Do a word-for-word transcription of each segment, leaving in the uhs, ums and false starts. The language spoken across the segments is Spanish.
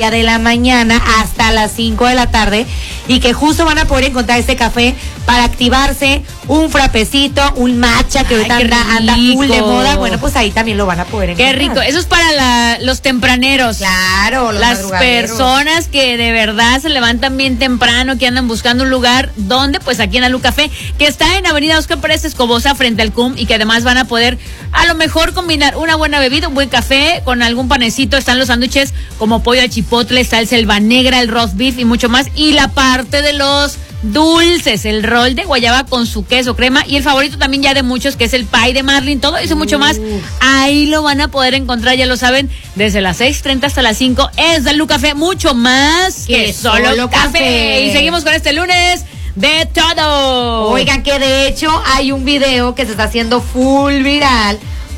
de la mañana hasta las cinco de la tarde y que justo van a poder encontrar este café para activarse, un frapecito, un matcha que ahorita anda, anda full de moda. Bueno, pues ahí también lo van a poder encontrar. Qué rico, eso es para la, los tempraneros. Claro, los las personas que de verdad se levantan bien temprano, que andan buscando un lugar donde, pues aquí en Alu Café, que está en Avenida Oscar Pérez Escobosa frente al C U M, y que además van a poder a lo mejor combinar una buena bebida, un buen café con algún panecito. Están los sándwiches como pollo al chipotle, está el selva negra, el roast beef y mucho más, y la parte de los dulces, el rol de guayaba con su queso crema, y el favorito también ya de muchos, que es el pie de marlin, todo eso y mucho más. Ahí lo van a poder encontrar, ya lo saben, desde las seis treinta hasta las cinco. Es de Alu Café, mucho más que, que solo, solo café. café. Y seguimos con este lunes de todo. Oigan, que de hecho hay un video que se está haciendo full viral,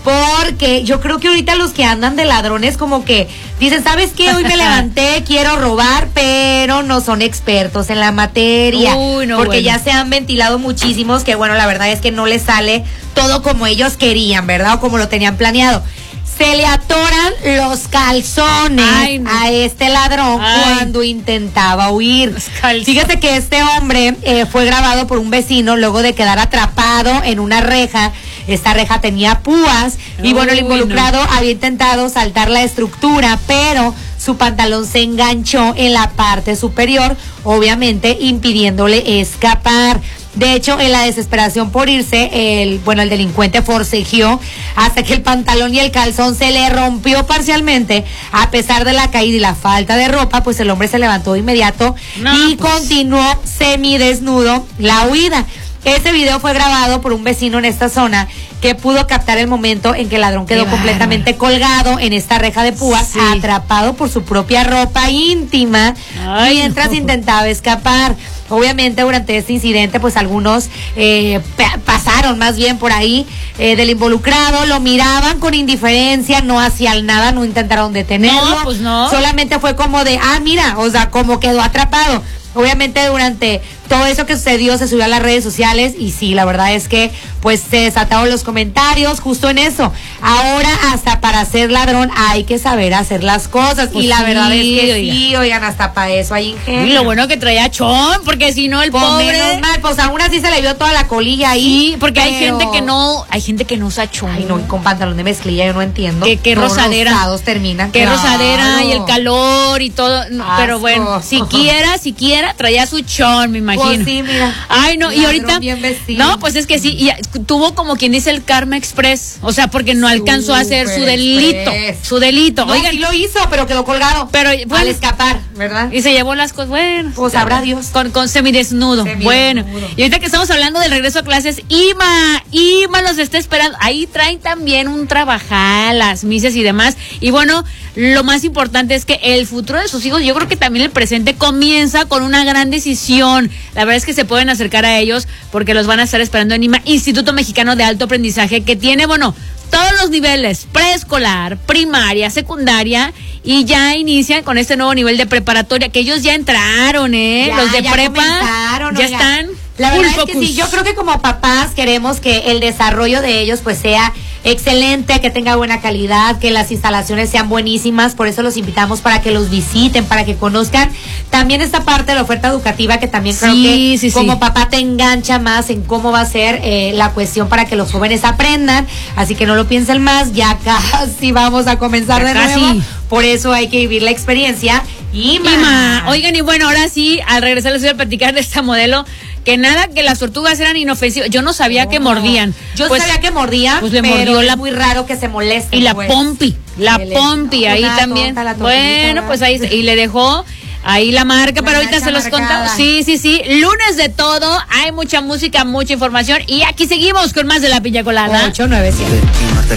porque yo creo que ahorita los que andan de ladrones como que dicen, ¿sabes qué? Hoy me levanté, quiero robar, pero no son expertos en la materia. Uy, no, porque bueno. ya se han ventilado muchísimos que, bueno, la verdad es que no les sale todo como ellos querían, ¿verdad? O como lo tenían planeado. Se le atoran los calzones Ay, no. a este ladrón Ay. cuando intentaba huir. Fíjate que este hombre eh, fue grabado por un vecino luego de quedar atrapado en una reja. Esta reja tenía púas y Uy, bueno, el involucrado no. había intentado saltar la estructura, pero su pantalón se enganchó en la parte superior, obviamente impidiéndole escapar. De hecho, en la desesperación por irse, el bueno, el delincuente forcejeó hasta que el pantalón y el calzón se le rompió parcialmente. A pesar de la caída y la falta de ropa, pues el hombre se levantó de inmediato no, y pues. continuó semidesnudo la huida. Este video fue grabado por un vecino en esta zona que pudo captar el momento en que el ladrón quedó claro. completamente colgado en esta reja de púas, sí. atrapado por su propia ropa íntima, Ay, mientras no. intentaba escapar. Obviamente durante este incidente pues algunos eh, pa- pasaron más bien por ahí eh, del involucrado, lo miraban con indiferencia, no hacían nada, no intentaron detenerlo, no, pues no. solamente fue como de, ah mira, o sea, como quedó atrapado. Obviamente durante todo eso que sucedió se subió a las redes sociales y sí, la verdad es que pues se desataron los comentarios justo en eso. Ahora hasta para ser ladrón hay que saber hacer las cosas pues y la sí, verdad es que oiga. sí, oigan, hasta para eso hay ingenio. Y lo bueno que traía chón, porque si no el pues pobre... menos mal, pues aún así se le vio toda la colilla ahí. Sí, porque pero... hay gente que no, hay gente que no usa chón. Ay, no, y con pantalón de mezclilla yo no entiendo. Que, que no, rosadera. Rosados terminan. Que claro. rosadera y el calor y todo. No, pero bueno, siquiera, siquiera traía su chón, me imagino. Pues sí, mira. Ay, no, y ahorita. Bien vestido. No, pues es que sí, y tuvo como quien dice el Karma Express. O sea, porque no alcanzó a hacer su delito. Express. Su delito. No, Oigan, sí lo hizo, pero quedó colgado. Pero bueno, al escapar, ¿verdad? Y se llevó las cosas, bueno. Pues sabrá Dios. Con, con semidesnudo. semidesnudo. Bueno. Y ahorita que estamos hablando del regreso a clases, Ima, Ima los está esperando. Ahí traen también un trabajal, las mises y demás. Y bueno, lo más importante es que el futuro de sus hijos, yo creo que también el presente comienza con una gran decisión. La verdad es que se pueden acercar a ellos porque los van a estar esperando en I M A, Instituto Mexicano de Alto Aprendizaje, que tiene, bueno, todos los niveles, preescolar, primaria, secundaria, y ya inician con este nuevo nivel de preparatoria, que ellos ya entraron, ¿eh? Ya, los de ya prepa ya oiga. están. La verdad es que sí, yo creo que como papás queremos que el desarrollo de ellos pues sea excelente, que tenga buena calidad, que las instalaciones sean buenísimas, por eso los invitamos para que los visiten, para que conozcan también esta parte de la oferta educativa que también creo sí, que sí, como sí. papá te engancha más en cómo va a ser eh, la cuestión para que los jóvenes aprendan, así que no lo piensen más, ya casi vamos a comenzar ya de casi. nuevo, por eso hay que vivir la experiencia. Ima. Ima. Oigan, y bueno, ahora sí, al regresar les voy a platicar de esta modelo, que nada, que las tortugas eran inofensivas. Yo no sabía no. que mordían. Yo pues, sabía que mordían, pues le pero mordió es la, muy raro que se molesten. Y la pues. pompi, la le, pompi, ahí también. Tonta, bueno, pues ahí, y le dejó ahí la marca, la pero ahorita se los contamos. Sí, sí, sí, lunes de todo, hay mucha música, mucha información, y aquí seguimos con más de La Piña Colada. ocho nueve siete